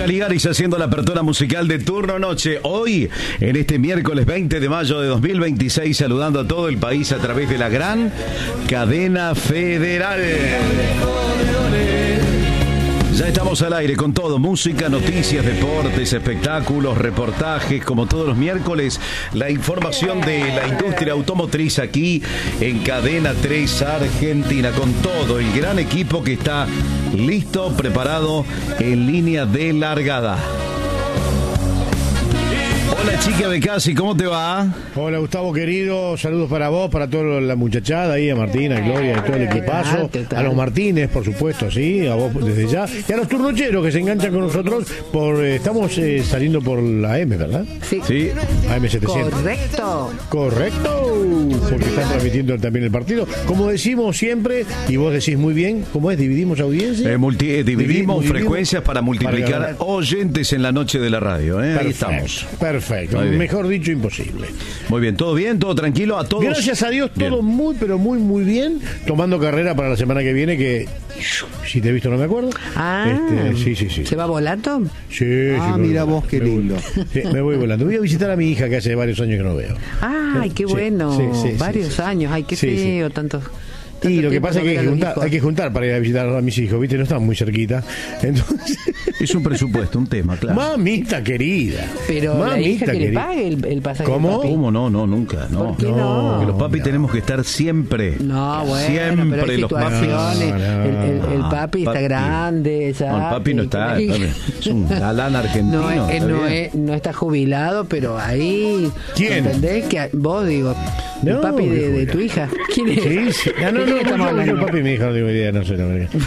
Caligaris haciendo la apertura musical de Turno Noche. Hoy, en este miércoles 20 de mayo de 2026, saludando a todo el país a través de la gran cadena federal. Ya estamos al aire con todo, música, noticias, deportes, espectáculos, reportajes, como todos los miércoles, la información de la industria automotriz aquí en Cadena 3 Argentina, con todo el gran equipo que está listo, preparado, en línea de largada. Hola Chiqui Abecasi, ¿cómo te va? Hola Gustavo querido, saludos para vos, para toda la muchachada ahí, a Martina, a Gloria, a todo el equipazo, a los Martínez, por supuesto, sí, a vos desde ya, y a los turnocheros que se enganchan con nosotros, estamos saliendo por la AM, ¿verdad? Sí. AM700. Correcto, porque están transmitiendo también el partido. Como decimos siempre, y vos decís muy bien, ¿cómo es? ¿Dividimos audiencia? Dividimos frecuencias para multiplicar oyentes en la noche de la radio, ¿eh? Ahí estamos. Perfecto, mejor dicho, imposible. Muy bien, ¿todo bien? ¿Todo tranquilo? ¿A todos? Gracias a Dios, todo bien. Muy, pero muy, muy bien. Tomando carrera para la semana que viene, que si te he visto no me acuerdo. Sí. ¿Se va volando? Sí. Mira vos, qué lindo. Me voy volando. Voy a visitar a mi hija que hace varios años que no veo. Ay, qué bueno. Varios años. Ay, qué feo, tantos. Y lo que pasa es que hay que juntar para ir a visitar a mis hijos, ¿viste? No están muy cerquita. Entonces es un presupuesto, un tema, claro. Mamita querida. Pero mamita la hija que querida. le pague el pasaje. ¿Cómo? ¿Cómo? No, nunca. No. ¿Por qué no? Porque los papis tenemos que estar siempre. No, bueno, siempre pero hay los papis. El papi está grande, ya. No, el papi no está. El papi es un galán argentino. No está jubilado, pero ahí. ¿Quién? ¿Entendés? Que vos, digo, el papi de tu hija. ¿Quién es? Sí. No, el papi y mi hija no tengo idea, no sé.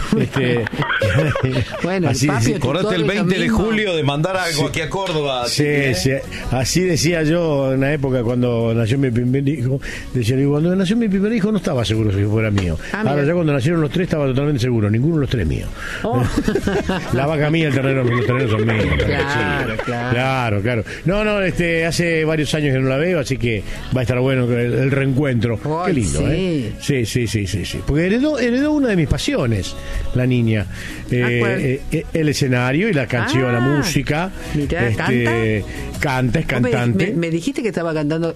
Bueno, así, el papi. Acordate el 20 de julio de mandar algo aquí a Córdoba. Sí. Así decía yo en la época cuando nació mi primer hijo. Decía, cuando nació mi primer hijo no estaba seguro si fuera mío. Ahora ya cuando nacieron los tres estaba totalmente seguro, ninguno de los tres mío. La vaca mía, los terrenos son míos. Claro. No, hace varios años que no la veo, así que va a estar bueno el reencuentro. Qué lindo, sí. Sí. Porque heredó una de mis pasiones, la niña. El escenario y la canción, la música. Mirá, canta, es cantante. Me dijiste que estaba cantando,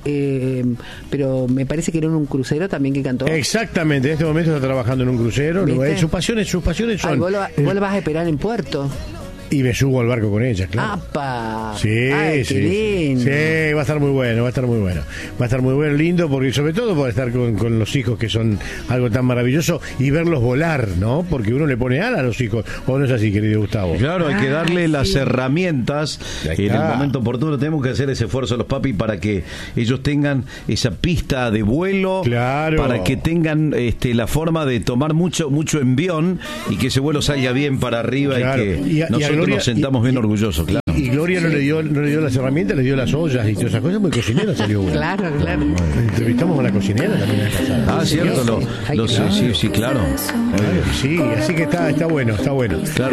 pero me parece que era en un crucero también que cantó. Exactamente, en este momento está trabajando en un crucero. Sus pasiones son. Vos lo vas a esperar en Puerto. Y me subo al barco con ella, claro. ¡Apa! Sí, Ay, qué lindo. Sí, va a estar muy bueno. Va a estar muy bueno, lindo, porque sobre todo por estar con los hijos, que son algo tan maravilloso, y verlos volar, ¿no? Porque uno le pone ala a los hijos. ¿O no es así, querido Gustavo? Claro, hay que darle las herramientas. En el momento oportuno tenemos que hacer ese esfuerzo a los papis para que ellos tengan esa pista de vuelo, para que tengan la forma de tomar mucho envión y que ese vuelo salga bien para arriba, y que nosotros nos sentamos bien orgullosos, claro. Y Gloria no le dio las herramientas, le dio las ollas y todas esas cosas, muy cocinera salió bueno. Claro. Entrevistamos a la cocinera también en el pasado. Cierto, sí, claro. Sí, así que está bueno. Claro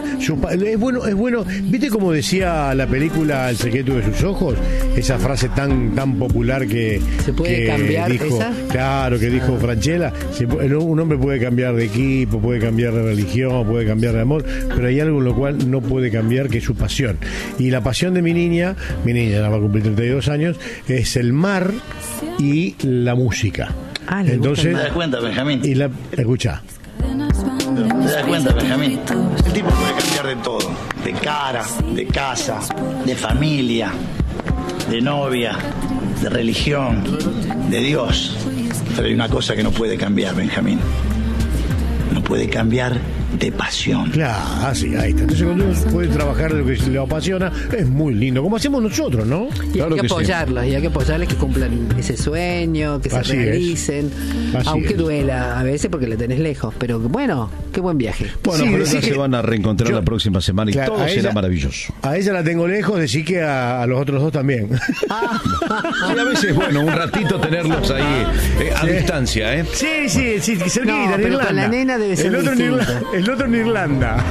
es bueno. ¿Viste cómo decía la película El secreto de sus ojos? Esa frase tan popular que se puede cambiar dijo, esa. Claro, que dijo Franchella. Un hombre puede cambiar de equipo, puede cambiar de religión, puede cambiar de amor, pero hay algo en lo cual no puede cambiar, que es su pasión. Y la pasión de mi niña ya va a cumplir 32 años, es el mar y la música. Entonces, ¿te das cuenta, Benjamín? Escucha. ¿Te das cuenta, Benjamín? El tipo puede cambiar de todo, de cara, de casa, de familia, de novia, de religión, de Dios. Pero hay una cosa que no puede cambiar, Benjamín. No puede cambiar de pasión. Claro, sí, ahí está. Entonces cuando uno puede trabajar de lo que le apasiona, es muy lindo, como hacemos nosotros, ¿no? Y hay que apoyarlos, que cumplan ese sueño, que se realicen, aunque duela a veces porque le tenés lejos, pero bueno, qué buen viaje. Bueno, pero ellos se van a reencontrar la próxima semana y todo será maravilloso. A ella la tengo lejos, decir que a los otros dos también. Y a veces, bueno, un ratito tenerlos ahí a distancia, ¿eh? Sí, cerquita, pero con la nena debe ser distinto. El otro en Irlanda.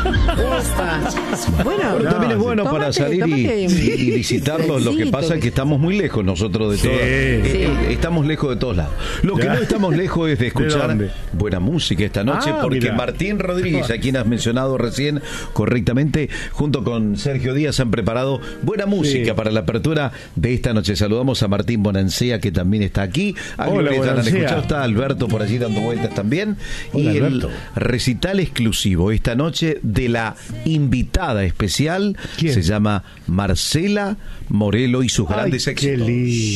Bueno, pero también es bueno para salir y visitarlos. Lo que pasa es que estamos muy lejos nosotros de todos. Estamos lejos de todos lados. Lo que no estamos lejos es de escuchar buena música esta noche, porque Martín Rodríguez, a quien has mencionado recién correctamente, junto con Sergio Díaz, han preparado buena música para la apertura de esta noche. Saludamos a Martín Bonancea, que también está aquí. Hola, ya han escuchado, está Alberto por allí dando vueltas también. Hola, y Alberto. El recital exclusivo esta noche de la invitada especial se llama Marcela Morelo y sus grandes éxitos.